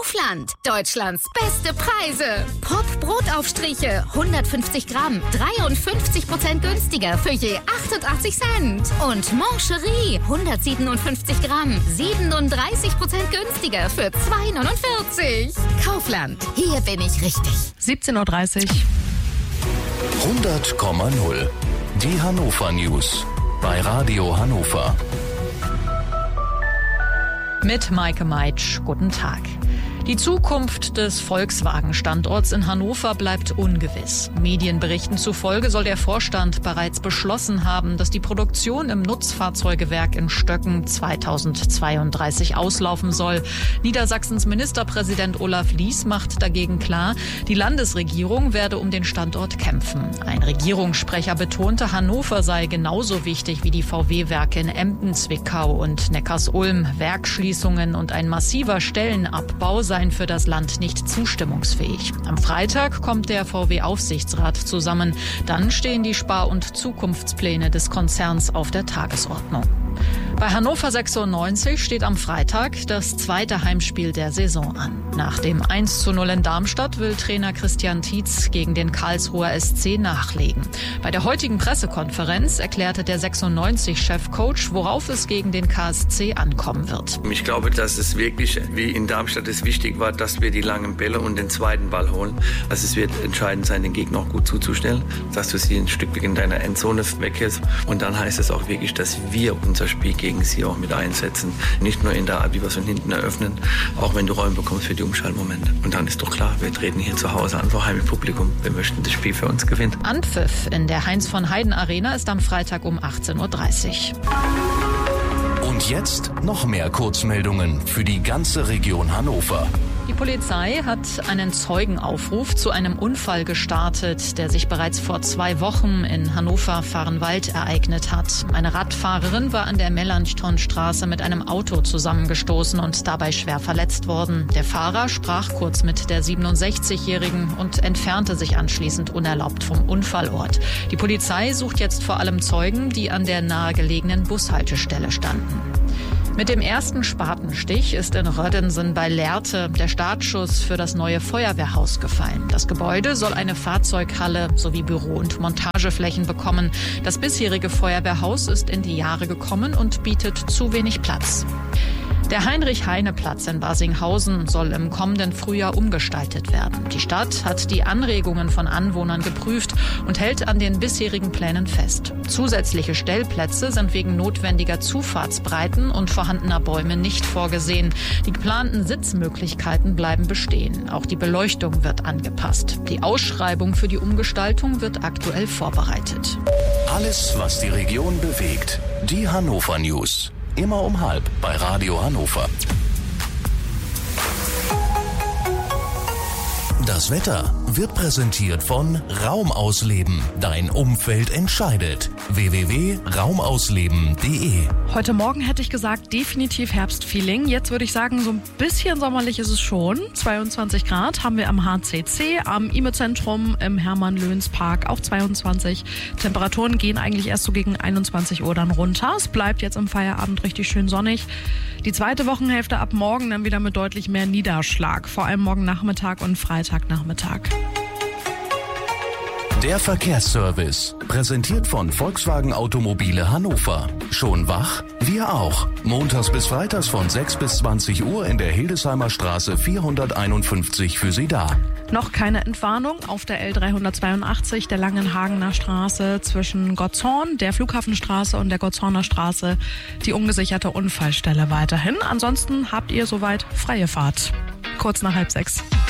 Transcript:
Kaufland. Deutschlands beste Preise. Pop Brotaufstriche 150 Gramm 53% günstiger für je 88 Cent. Und Mancherie 157 Gramm 37% günstiger für 2,49. Kaufland, hier bin ich richtig. 17:30 Uhr. 100,0. Die Hannover News bei Radio Hannover. Mit Maike Meitsch, guten Tag. Die Zukunft des Volkswagen-Standorts in Hannover bleibt ungewiss. Medienberichten zufolge soll der Vorstand bereits beschlossen haben, dass die Produktion im Nutzfahrzeugewerk in Stöcken 2032 auslaufen soll. Niedersachsens Ministerpräsident Olaf Lies macht dagegen klar, die Landesregierung werde um den Standort kämpfen. Ein Regierungssprecher betonte, Hannover sei genauso wichtig wie die VW-Werke in Emden, Zwickau und Neckarsulm. Werksschließungen und ein massiver Stellenabbau seien für das Land nicht zustimmungsfähig. Am Freitag kommt der VW-Aufsichtsrat zusammen. Dann stehen die Spar- und Zukunftspläne des Konzerns auf der Tagesordnung. Bei Hannover 96 steht am Freitag das zweite Heimspiel der Saison an. Nach dem 1:0 in Darmstadt will Trainer Christian Tietz gegen den Karlsruher SC nachlegen. Bei der heutigen Pressekonferenz erklärte der 96-Chefcoach, worauf es gegen den KSC ankommen wird. Ich glaube, dass es wirklich, wie in Darmstadt es wichtig war, dass wir die langen Bälle und den zweiten Ball holen. Also es wird entscheidend sein, den Gegner auch gut zuzustellen, dass du sie ein Stück in deiner Endzone weghältst. Und dann heißt es auch wirklich, dass wir unser Spiel gegen sie auch mit einsetzen. Nicht nur in der Art, wie wir es von hinten eröffnen, auch wenn du Räume bekommst für die Umschaltmomente. Und dann ist doch klar, wir treten hier zu Hause an vor Heimpublikum. Wir möchten das Spiel für uns gewinnen. Anpfiff in der Heinz-von-Heiden-Arena ist am Freitag um 18:30 Uhr. Und jetzt noch mehr Kurzmeldungen für die ganze Region Hannover. Die Polizei hat einen Zeugenaufruf zu einem Unfall gestartet, der sich bereits vor 2 Wochen in Hannover-Vahrenwald ereignet hat. Eine Radfahrerin war an der Melanchthonstraße mit einem Auto zusammengestoßen und dabei schwer verletzt worden. Der Fahrer sprach kurz mit der 67-Jährigen und entfernte sich anschließend unerlaubt vom Unfallort. Die Polizei sucht jetzt vor allem Zeugen, die an der nahegelegenen Bushaltestelle standen. Mit dem ersten Spatenstich ist in Röddensen bei Lehrte der Startschuss für das neue Feuerwehrhaus gefallen. Das Gebäude soll eine Fahrzeughalle sowie Büro- und Montageflächen bekommen. Das bisherige Feuerwehrhaus ist in die Jahre gekommen und bietet zu wenig Platz. Der Heinrich-Heine-Platz in Barsinghausen soll im kommenden Frühjahr umgestaltet werden. Die Stadt hat die Anregungen von Anwohnern geprüft und hält an den bisherigen Plänen fest. Zusätzliche Stellplätze sind wegen notwendiger Zufahrtsbreiten und vorhandener Bäume nicht vorgesehen. Die geplanten Sitzmöglichkeiten bleiben bestehen. Auch die Beleuchtung wird angepasst. Die Ausschreibung für die Umgestaltung wird aktuell vorbereitet. Alles, was die Region bewegt. Die Hannover News. Immer um 12:30 bei Radio Hannover. Das Wetter wird präsentiert von Raumausleben. Dein Umfeld entscheidet. www.raumausleben.de. Heute Morgen hätte ich gesagt, definitiv Herbstfeeling. Jetzt würde ich sagen, so ein bisschen sommerlich ist es schon. 22 Grad haben wir am HCC, am IME-Zentrum, im Hermann-Löns-Park auch 22. Temperaturen gehen eigentlich erst so gegen 21 Uhr dann runter. Es bleibt jetzt im Feierabend richtig schön sonnig. Die zweite Wochenhälfte ab morgen dann wieder mit deutlich mehr Niederschlag. Vor allem morgen Nachmittag und Freitagnachmittag. Der Verkehrsservice, präsentiert von Volkswagen Automobile Hannover. Schon wach? Wir auch. Montags bis freitags von 6 bis 20 Uhr in der Hildesheimer Straße 451 für Sie da. Noch keine Entwarnung auf der L382 der Langenhagener Straße zwischen Gottorn, der Flughafenstraße und der Gottorner Straße. Die ungesicherte Unfallstelle weiterhin. Ansonsten habt ihr soweit freie Fahrt. Kurz nach 5:30.